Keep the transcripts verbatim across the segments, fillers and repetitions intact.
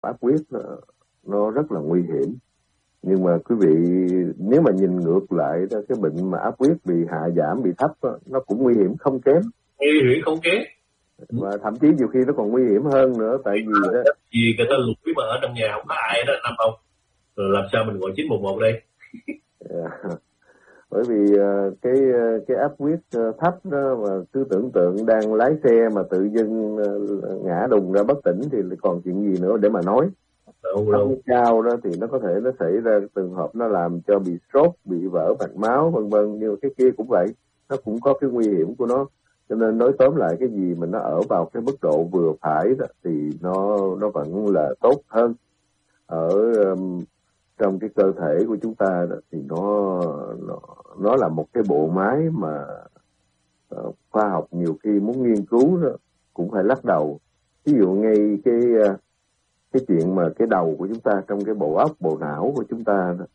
áp huyết nó, nó rất là nguy hiểm. Nhưng mà quý vị nếu mà nhìn ngược lại đó, cái bệnh mà áp huyết bị hạ giảm, bị thấp đó, nó cũng nguy hiểm không kém. Nguy hiểm không kém. Và thậm chí nhiều khi nó còn nguy hiểm hơn nữa, tại vì đó vì người ta lủi mà ở trong nhà không có ai đó Nam Phong, rồi làm sao mình gọi chín một một đây? Bởi vì cái cái áp huyết thấp đó mà cứ tưởng tượng đang lái xe mà tự dưng ngã đùng ra bất tỉnh thì còn chuyện gì nữa để mà nói. Áp huyết cao đó thì nó có thể nó xảy ra trường hợp nó làm cho bị stroke, bị vỡ mạch máu vân vân, nhưng cái kia cũng vậy, nó cũng có cái nguy hiểm của nó. Cho nên nói tóm lại, cái gì mà nó ở vào cái mức độ vừa phải đó thì nó nó vẫn là tốt hơn. Ở um, trong cái cơ thể của chúng ta đó, thì nó, nó nó là một cái bộ máy mà uh, khoa học nhiều khi muốn nghiên cứu đó, cũng phải lắc đầu. Ví dụ ngay cái uh, cái chuyện mà cái đầu của chúng ta trong cái bộ óc, bộ não của chúng ta đó,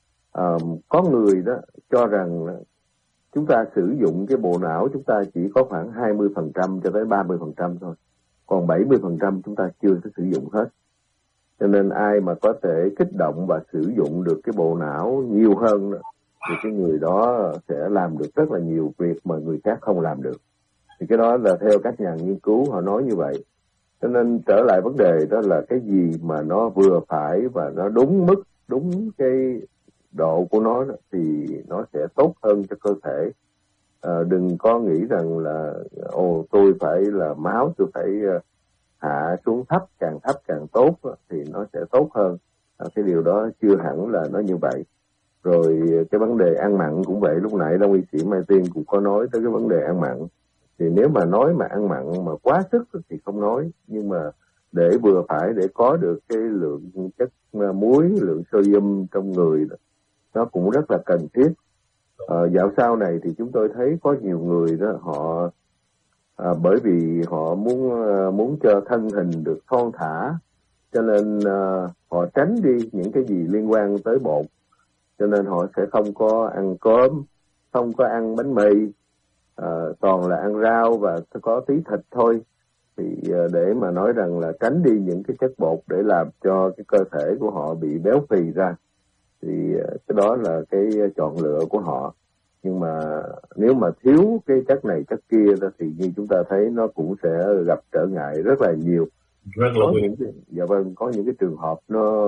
uh, có người đó cho rằng đó, chúng ta sử dụng cái bộ não chúng ta chỉ có khoảng hai mươi phần trăm cho tới ba mươi phần trăm thôi. Còn bảy mươi phần trăm chúng ta chưa có sử dụng hết. Cho nên ai mà có thể kích động và sử dụng được cái bộ não nhiều hơn đó, thì cái người đó sẽ làm được rất là nhiều việc mà người khác không làm được. Thì cái đó là theo các nhà nghiên cứu họ nói như vậy. Cho nên trở lại vấn đề đó là cái gì mà nó vừa phải và nó đúng mức, đúng cái độ của nó thì nó sẽ tốt hơn cho cơ thể. À, đừng có nghĩ rằng là ồ tôi phải là máu tôi phải uh, hạ xuống thấp, càng thấp càng tốt thì nó sẽ tốt hơn. À, cái điều đó chưa hẳn là nó như vậy. Rồi cái vấn đề ăn mặn cũng vậy, lúc nãy Đông y sĩ Mai Tiên cũng có nói tới cái vấn đề ăn mặn. Thì nếu mà nói mà ăn mặn mà quá sức thì không nói, nhưng mà để vừa phải, để có được cái lượng chất muối, lượng sodium trong người đó, nó cũng rất là cần thiết. À, dạo sau này thì chúng tôi thấy có nhiều người đó họ à, bởi vì họ muốn muốn cho thân hình được thon thả, cho nên à, họ tránh đi những cái gì liên quan tới bột, cho nên họ sẽ không có ăn cơm, không có ăn bánh mì, à, toàn là ăn rau và có tí thịt thôi. Thì à, để mà nói rằng là tránh đi những cái chất bột để làm cho cái cơ thể của họ bị béo phì ra, thì cái đó là cái chọn lựa của họ. Nhưng mà nếu mà thiếu cái chất này chất kia đó, thì như chúng ta thấy nó cũng sẽ gặp trở ngại rất là nhiều. Rất là có những cái, dạ vâng, có những cái trường hợp nó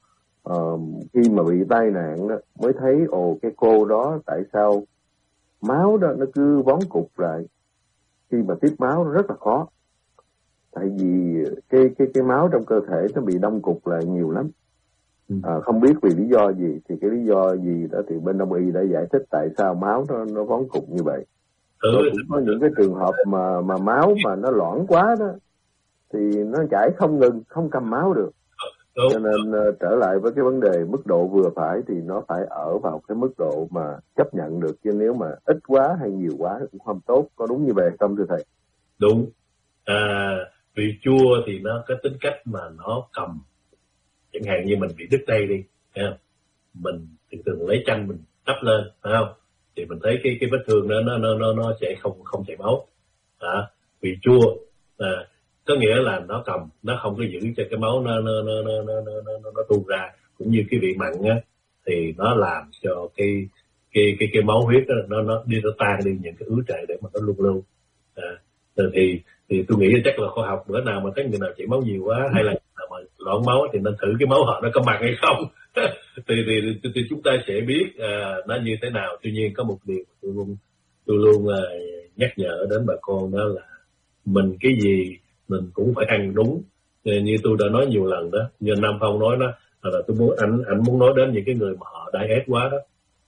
uh, khi mà bị tai nạn đó mới thấy ồ cái cô đó tại sao máu đó nó cứ vón cục lại, khi mà tiếp máu nó rất là khó, tại vì cái cái cái máu trong cơ thể nó bị đông cục lại nhiều lắm. À, không biết vì lý do gì, thì cái lý do gì đó thì bên Đông y đã giải thích tại sao máu nó nó vón cục như vậy. Ừ. Rồi cũng có những cái trường hợp mà mà máu mà nó loãng quá đó thì nó chảy không ngừng, không cầm máu được. Ừ. Cho nên uh, trở lại với cái vấn đề mức độ vừa phải thì nó phải ở vào cái mức độ mà chấp nhận được, chứ nếu mà ít quá hay nhiều quá cũng không tốt. Có đúng như vậy không thưa thầy? Đúng. À, vị chua thì nó có tính cách mà nó cầm. Chẳng hạn như mình bị đứt tay đi, thấy không? Mình thường thường lấy chanh mình đắp lên, phải không? Thì mình thấy cái cái vết thương đó nó nó nó nó sẽ không không chảy máu. Đó, vị chua à, có nghĩa là nó cầm, nó không có giữ cho cái máu nó nó nó nó nó nó nó, nó tuôn ra. Cũng như cái vị mặn á, thì nó làm cho cái cái cái cái máu huyết đó, nó nó đi nó tan đi những cái ứ trệ để mà nó lưu lưu. À, thì thì tôi nghĩ chắc là khoa học bữa nào mà thấy người nào chảy máu nhiều quá hay là mà loãng máu thì nên thử cái máu họ nó có mặn hay không. thì, thì, thì thì chúng ta sẽ biết à, nó như thế nào. Tuy nhiên có một điều tôi luôn tôi luôn à, nhắc nhở đến bà con, đó là mình cái gì mình cũng phải ăn đúng. Như tôi đã nói nhiều lần đó, như Nam Phong nói đó, là tôi muốn ảnh ảnh muốn nói đến những cái người mà họ diet quá đó.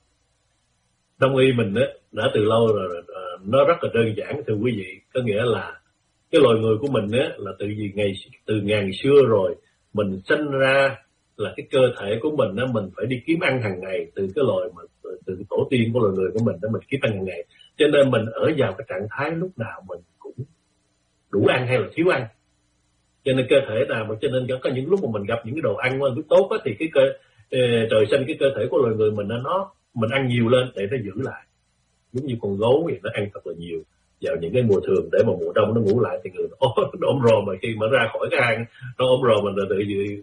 Đông y mình đó, đã từ lâu rồi, nó rất là đơn giản thưa quý vị. Có nghĩa là cái loài người của mình á, là từ gì ngày từ ngàn xưa rồi mình sinh ra là cái cơ thể của mình á, mình phải đi kiếm ăn hàng ngày, từ cái loài mà từ cái tổ tiên của loài người của mình đó, mình kiếm ăn hàng ngày. Cho nên mình ở vào cái trạng thái lúc nào mình cũng đủ ăn hay là thiếu ăn. Cho nên cơ thể nào mà cho nên có những lúc mà mình gặp những cái đồ ăn lúc tốt á, thì cái cơ trời sinh cái cơ thể của loài người mình nó mình ăn nhiều lên để nó giữ lại. Giống như con gấu thì nó ăn thật là nhiều, vào những cái mùa thường để mà mùa đông nó ngủ lại thì người nó ốm rồm, mà khi mà ra khỏi cái hang nó ốm rồm mình là tự